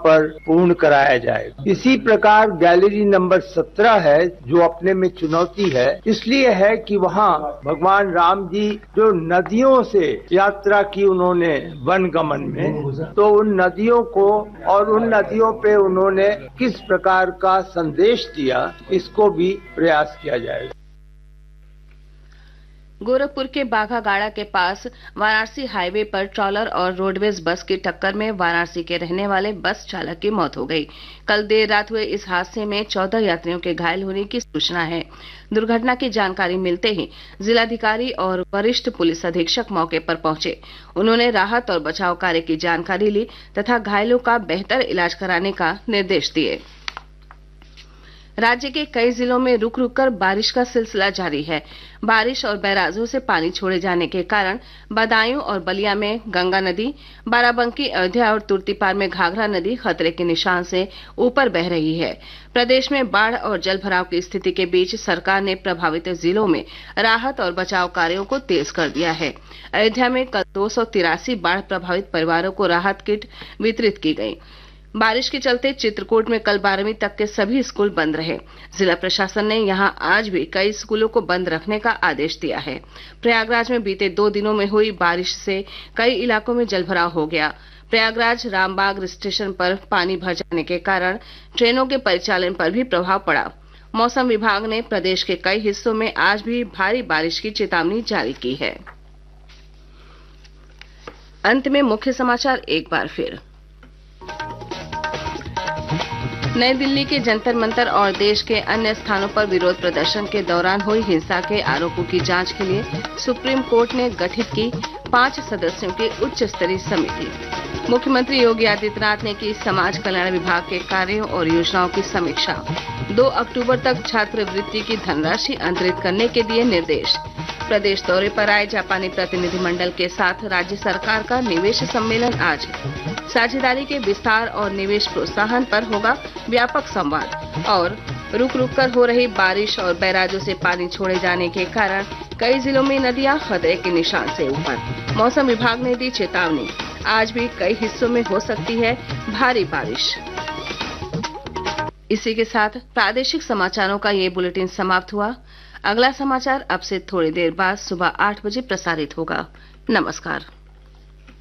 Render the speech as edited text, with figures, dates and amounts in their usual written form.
पर पूर्ण कराया जाएगा। इसी प्रकार गैलरी नंबर 17 है जो अपने में चुनौती है, इसलिए है कि वहाँ भगवान राम जी जो नदियों से यात्रा की उन्होंने वनगमन में, तो उन नदियों को और उन नदियों पे उन्होंने किस प्रकार का संदेश दिया, इसको भी प्रयास किया जाएगा। गोरखपुर के बाघागाड़ा के पास वाराणसी हाईवे पर ट्रॉलर और रोडवेज बस की टक्कर में वाराणसी के रहने वाले बस चालक की मौत हो गई। कल देर रात हुए इस हादसे में 14 यात्रियों के घायल होने की सूचना है। दुर्घटना की जानकारी मिलते ही जिलाधिकारी और वरिष्ठ पुलिस अधीक्षक मौके पर पहुंचे। उन्होंने राहत और बचाव कार्य की जानकारी ली तथा घायलों का बेहतर इलाज कराने का निर्देश दिए। राज्य के कई जिलों में रुक रुक कर बारिश का सिलसिला जारी है। बारिश और बैराजों से पानी छोड़े जाने के कारण बदायूं और बलिया में गंगा नदी, बाराबंकी, अयोध्या और तुर्तीपार में घाघरा नदी खतरे के निशान से ऊपर बह रही है। प्रदेश में बाढ़ और जलभराव की स्थिति के बीच सरकार ने प्रभावित जिलों में राहत और बचाव कार्यों को तेज कर दिया है। अयोध्या में कल 283 बाढ़ प्रभावित परिवारों को राहत किट वितरित की गई। बारिश के चलते चित्रकूट में कल 12वीं तक के सभी स्कूल बंद रहे। जिला प्रशासन ने यहां आज भी कई स्कूलों को बंद रखने का आदेश दिया है। प्रयागराज में बीते 2 दिनों में हुई बारिश से कई इलाकों में जलभराव हो गया। प्रयागराज रामबाग स्टेशन पर पानी भर जाने के कारण ट्रेनों के परिचालन पर भी प्रभाव पड़ा। मौसम विभाग ने प्रदेश के कई हिस्सों में आज भी भारी बारिश की चेतावनी जारी की है। अंत में मुख्य समाचार एक बार फिर। नई दिल्ली के जंतर मंतर और देश के अन्य स्थानों पर विरोध प्रदर्शन के दौरान हुई हिंसा के आरोपों की जांच के लिए सुप्रीम कोर्ट ने गठित की 5 सदस्यों की उच्च स्तरीय समिति। मुख्यमंत्री योगी आदित्यनाथ ने की समाज कल्याण विभाग के कार्यों और योजनाओं की समीक्षा। 2 अक्टूबर तक छात्रवृत्ति की धनराशि अंतरित करने के दिए निर्देश। प्रदेश दौरे पर आए जापानी प्रतिनिधिमंडल के साथ राज्य सरकार का निवेश सम्मेलन आज। साझेदारी के विस्तार और निवेश प्रोत्साहन पर होगा व्यापक संवाद। और रुक रुक कर हो रही बारिश और बैराजों से पानी छोड़े जाने के कारण कई जिलों में नदियां खतरे के निशान से ऊपर। मौसम विभाग ने दी चेतावनी, आज भी कई हिस्सों में हो सकती है भारी बारिश। इसी के साथ प्रादेशिक समाचारों का ये बुलेटिन समाप्त हुआ। अगला समाचार अब से थोड़ी देर बाद सुबह 8 बजे प्रसारित होगा। नमस्कार।